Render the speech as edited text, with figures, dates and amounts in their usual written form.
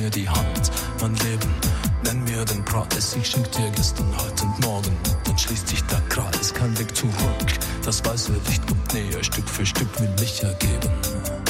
mir die Hand, mein Leben, nenn mir den Preis. Ich schenk dir gestern, heute und morgen, dann schließt sich der Kreis. Kein Weg zurück, das weiße Licht kommt näher. Stück für Stück will ich ergeben.